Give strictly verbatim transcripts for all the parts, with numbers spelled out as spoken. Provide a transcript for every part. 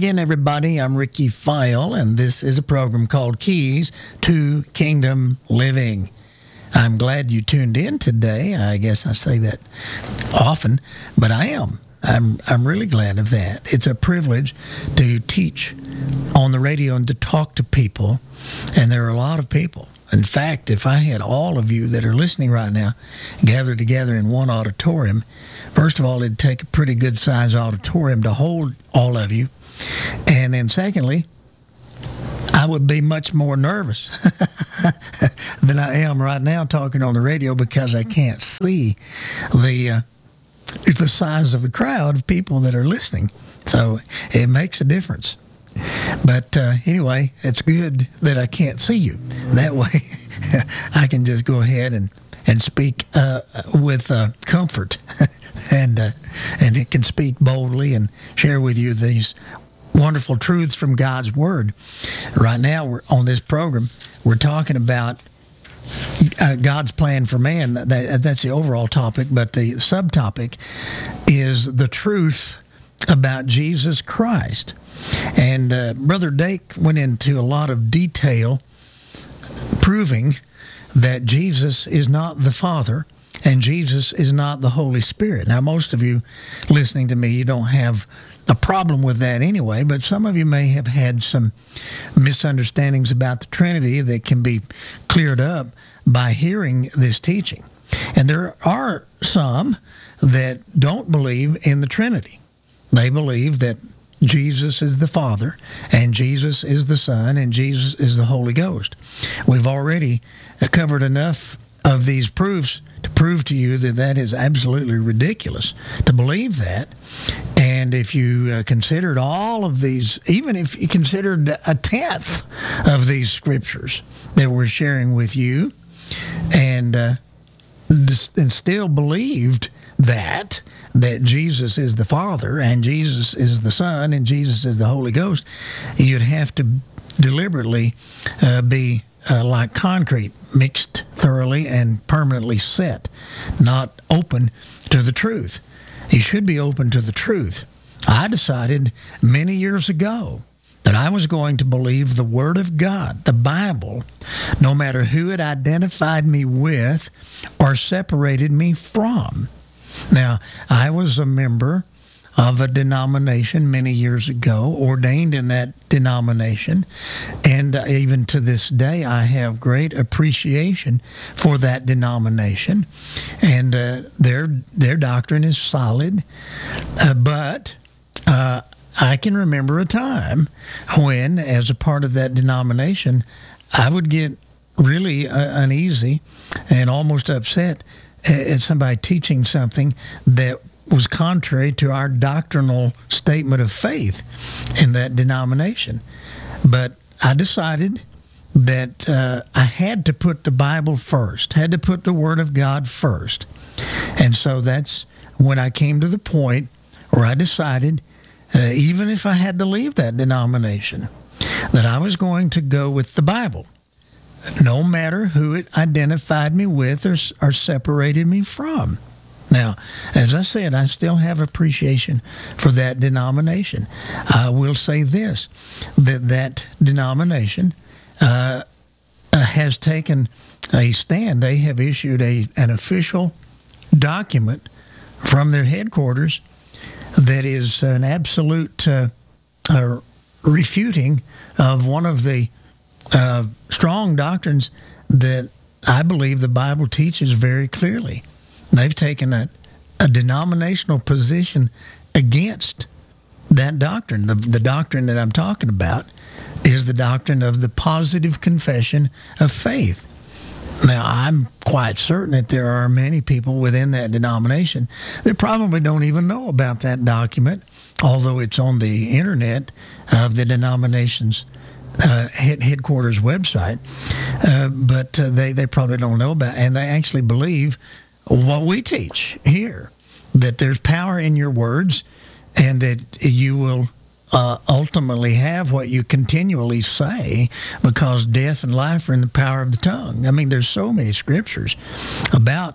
again, everybody. I'm Ricky File, and this is a program called Keys to Kingdom Living. I'm glad you tuned in today. I guess I say that often, but I am. I'm I'm really glad of that. It's a privilege to teach on the radio and to talk to people, and there are a lot of people. In fact, if I had all of you that are listening right now gathered together in one auditorium, first of all, it'd take a pretty good-sized auditorium to hold all of you. And then secondly, I would be much more nervous than I am right now talking on the radio because I can't see the uh, the size of the crowd of people that are listening. So it makes a difference. But uh, anyway, it's good that I can't see you. That way I can just go ahead and, and speak uh, with uh, comfort and, uh, and it can speak boldly and share with you these wonderful truths from God's Word. Right now, we're on this program, we're talking about uh, God's plan for man. That, that's the overall topic, but the subtopic is the truth about Jesus Christ. And uh, Brother Dake went into a lot of detail proving that Jesus is not the Father and Jesus is not the Holy Spirit. Now, most of you listening to me, you don't have a problem with that anyway, but some of you may have had some misunderstandings about the Trinity that can be cleared up by hearing this teaching. And there are some that don't believe in the Trinity. They believe that Jesus is the Father, and Jesus is the Son, and Jesus is the Holy Ghost. We've already covered enough of these proofs to prove to you that that is absolutely ridiculous to believe that. And if you uh, considered all of these, even if you considered a tenth of these scriptures that we're sharing with you, and, uh, and still believed that, that Jesus is the Father and Jesus is the Son and Jesus is the Holy Ghost, you'd have to deliberately uh, be uh, like concrete, mixed thoroughly and permanently set, not open to the truth. You should be open to the truth. I decided many years ago that I was going to believe the Word of God, the Bible, no matter who it identified me with or separated me from. Now, I was a member of a denomination many years ago, ordained in that denomination, and even to this day, I have great appreciation for that denomination, and uh, their their doctrine is solid, uh, but uh, I can remember a time when, as a part of that denomination, I would get really uh, uneasy and almost upset at somebody teaching something that was contrary to our doctrinal statement of faith in that denomination. But I decided that uh, I had to put the Bible first, had to put the Word of God first. And so that's when I came to the point where I decided, uh, even if I had to leave that denomination, that I was going to go with the Bible, no matter who it identified me with or, or separated me from. Now, as I said, I still have appreciation for that denomination. I will say this, that that denomination uh, has taken a stand. They have issued a an official document from their headquarters that is an absolute uh, uh, refuting of one of the Uh, strong doctrines that I believe the Bible teaches very clearly. They've taken a, a denominational position against that doctrine. The, the doctrine that I'm talking about is the doctrine of the positive confession of faith. Now, I'm quite certain that there are many people within that denomination that probably don't even know about that document, although it's on the internet of the denomination's Uh, head, headquarters website, uh, but uh, they, they probably don't know about it, and they actually believe what we teach here, that there's power in your words and that you will uh, ultimately have what you continually say because death and life are in the power of the tongue. I mean, there's so many scriptures about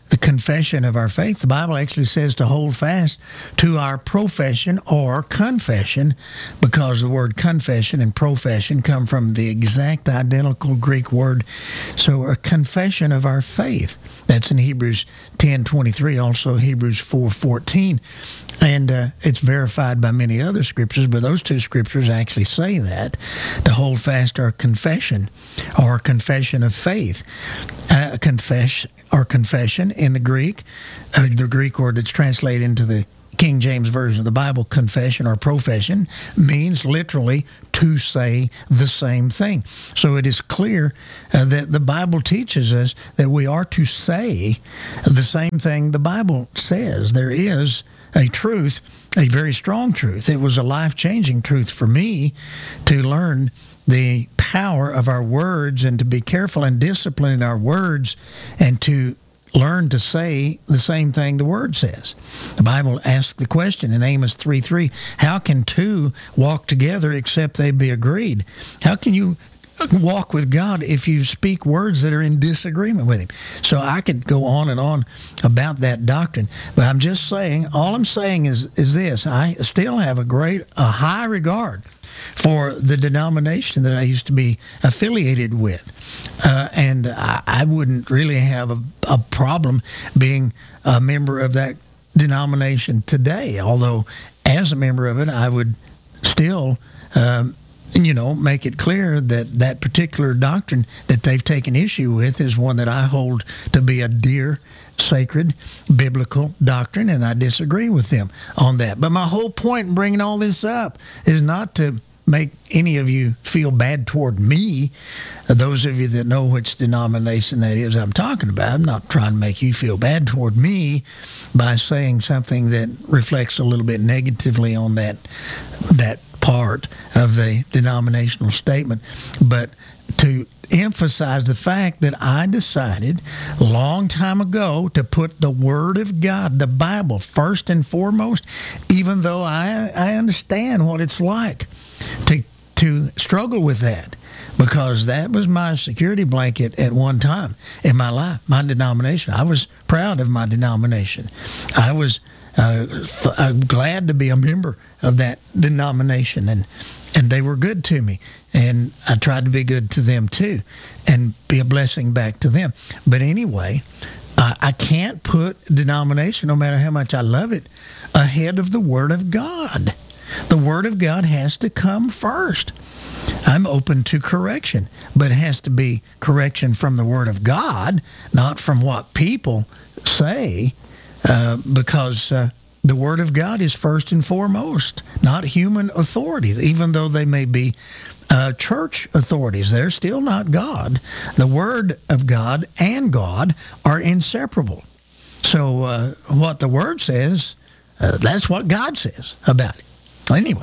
the confession of our faith. The Bible actually says to hold fast to our profession or confession, because the word confession and profession come from the exact identical Greek word. So a confession of our faith. That's in Hebrews ten twenty-three, also Hebrews four fourteen. And uh, it's verified by many other scriptures, but those two scriptures actually say that, to hold fast our confession or confession of faith. Uh, confess or confession in the Greek, uh, the Greek word that's translated into the King James Version of the Bible, confession or profession, means literally to say the same thing. So it is clear uh, that the Bible teaches us that we are to say the same thing the Bible says. There is a truth, a very strong truth. It was a life-changing truth for me to learn the power of our words and to be careful and disciplined in our words and to learn to say the same thing the Word says. The Bible asks the question in Amos three three, how can two walk together except they be agreed? How can you walk with God if you speak words that are in disagreement with Him? So I could go on and on about that doctrine, but I'm just saying, all I'm saying is, is this: I still have a great, a high regard for the denomination that I used to be affiliated with. Uh, and I, I wouldn't really have a, a problem being a member of that denomination today, although as a member of it, I would still um, you know, make it clear that that particular doctrine that they've taken issue with is one that I hold to be a dear, sacred, biblical doctrine, and I disagree with them on that. But my whole point in bringing all this up is not to make any of you feel bad toward me. Those of you that know which denomination that is I'm talking about, I'm not trying to make you feel bad toward me by saying something that reflects a little bit negatively on that that part of the denominational statement, but to emphasize the fact that I decided a long time ago to put the Word of God, the Bible, first and foremost, even though I, I understand what it's like to to struggle with that, because that was my security blanket at one time in my life, my denomination. I was proud of my denomination. I was uh, th- I'm glad to be a member of that denomination, and and they were good to me, and I tried to be good to them too and be a blessing back to them. But anyway, I, I can't put denomination, no matter how much I love it, ahead of the Word of God. The Word of God has to come first. I'm open to correction, but it has to be correction from the Word of God, not from what people say, uh, because uh, the Word of God is first and foremost, not human authorities, even though they may be uh, church authorities. They're still not God. The Word of God and God are inseparable. So uh, what the Word says, uh, that's what God says about it. Anyway,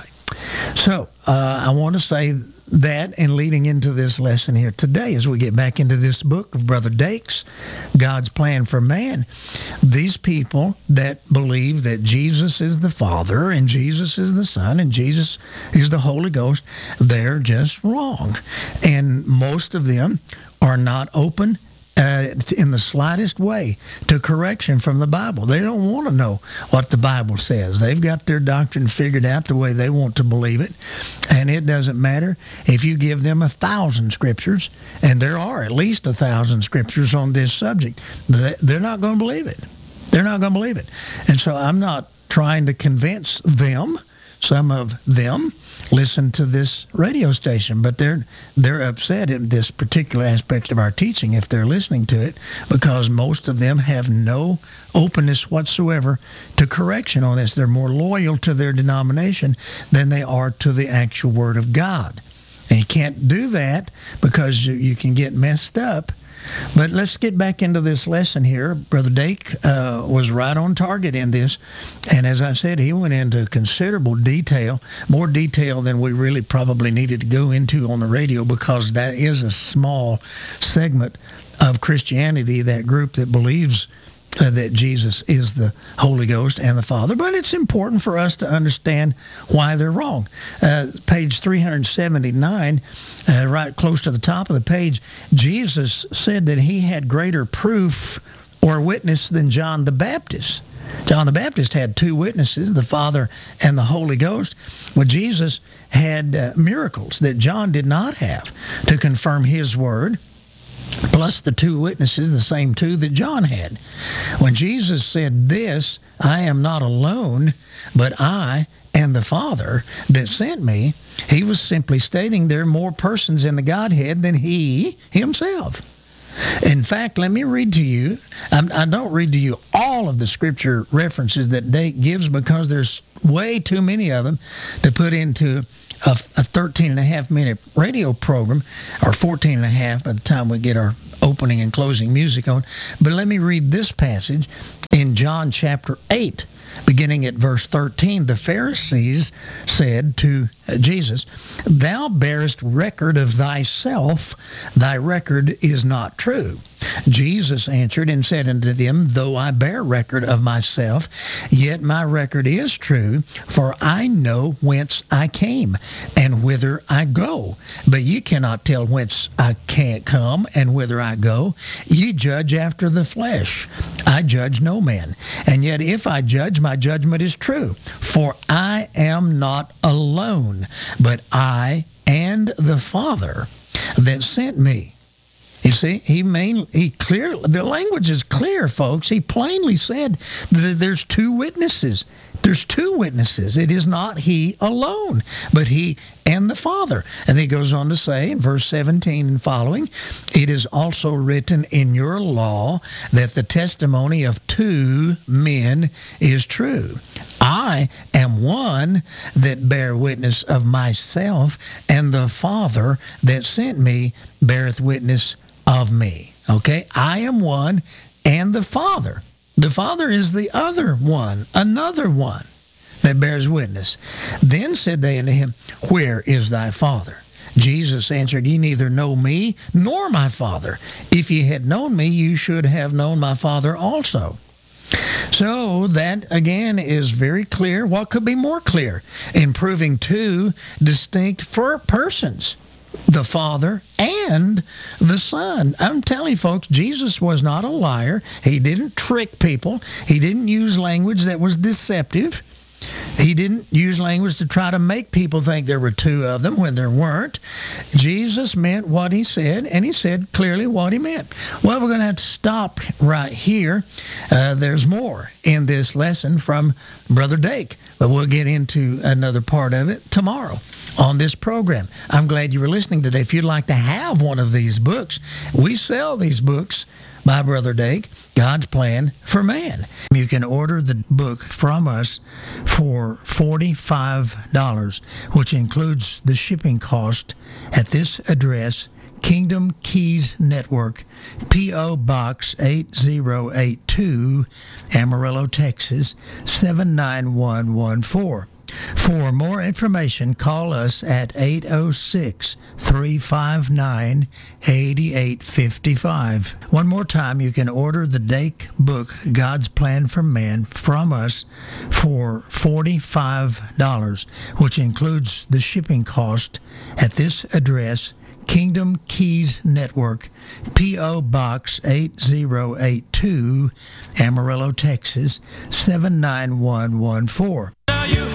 so uh, I want to say that, and leading into this lesson here today, as we get back into this book of Brother Dake's, God's Plan for Man, these people that believe that Jesus is the Father and Jesus is the Son and Jesus is the Holy Ghost, they're just wrong. And most of them are not open Uh, in the slightest way to correction from the Bible. They don't want to know what the Bible says. They've got their doctrine figured out the way they want to believe it, and it doesn't matter if you give them a thousand scriptures, and there are at least a thousand scriptures on this subject. They're not going to believe it. They're not going to believe it. And so I'm not trying to convince them. Some of them listen to this radio station, but they're they're upset in this particular aspect of our teaching if they're listening to it, because most of them have no openness whatsoever to correction on this. They're more loyal to their denomination than they are to the actual Word of God. And you can't do that because you, you can get messed up. But let's get back into this lesson here. Brother Dake uh, was right on target in this. And as I said, he went into considerable detail, more detail than we really probably needed to go into on the radio, because that is a small segment of Christianity, that group that believes Uh, that Jesus is the Holy Ghost and the Father. But it's important for us to understand why they're wrong. Uh, page three seventy-nine, uh, right close to the top of the page, Jesus said that he had greater proof or witness than John the Baptist. John the Baptist had two witnesses, the Father and the Holy Ghost. Well, Jesus had uh, miracles that John did not have to confirm his word, plus the two witnesses, the same two that John had. When Jesus said this, I am not alone, but I and the Father that sent me, he was simply stating there are more persons in the Godhead than he himself. In fact, let me read to you. I don't read to you all of the scripture references that Dake gives because there's way too many of them to put into a, a thirteen and a half minute radio program, or fourteen and a half by the time we get our opening and closing music on. But let me read this passage in John chapter eight, beginning at verse thirteen. The Pharisees said to Jesus, Thou bearest record of thyself, thy record is not true. Jesus answered and said unto them, Though I bear record of myself, yet my record is true, for I know whence I came and whither I go. But ye cannot tell whence I can't come and whither I go. Ye judge after the flesh. I judge no man. And yet if I judge, my judgment is true. For I am not alone, but I and the Father that sent me. You see, he main, he clear, the language is clear, folks. He plainly said that there's two witnesses. There's two witnesses. It is not he alone, but he and the Father. And he goes on to say in verse seventeen and following, It is also written in your law that the testimony of two men is true. I am one that bear witness of myself, and the Father that sent me beareth witness of me. Okay? I am one, and the Father. The Father is the other one, another one that bears witness. Then said they unto him, Where is thy Father? Jesus answered, Ye neither know me nor my Father. If ye had known me, you should have known my Father also. So that, again, is very clear. What could be more clear in proving two distinct for persons? The Father and the Son. I'm telling you, folks, Jesus was not a liar. He didn't trick people. He didn't use language that was deceptive. He didn't use language to try to make people think there were two of them when there weren't. Jesus meant what he said, and he said clearly what he meant. Well, we're going to have to stop right here. Uh, there's more in this lesson from Brother Dake, but we'll get into another part of it tomorrow on this program. I'm glad you were listening today. If you'd like to have one of these books, we sell these books by Brother Dake, God's Plan for Man. You can order the book from us for forty-five dollars, which includes the shipping cost at this address, Kingdom Keys Network, P O. Box eight zero eight two, Amarillo, Texas, seven nine one one four. For more information, call us at eight oh six, three five nine, eight eight five five. One more time, you can order the Dake book, God's Plan for Man, from us for forty-five dollars, which includes the shipping cost at this address, Kingdom Keys Network, P O. Box eight zero eight two, Amarillo, Texas, seven nine one one four.